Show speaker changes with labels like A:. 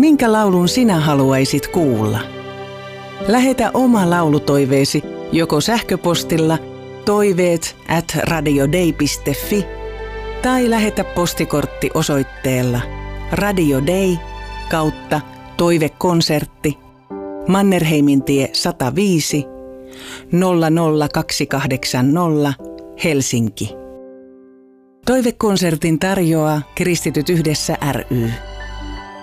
A: Minkä laulun sinä haluaisit kuulla? Lähetä oma laulutoiveesi joko sähköpostilla toiveet@radiodei.fi tai lähetä postikortti osoitteella Radio Dei /Toivekonsertti Mannerheimintie 105 00280 Helsinki. Toivekonsertin tarjoaa Kristityt yhdessä ry.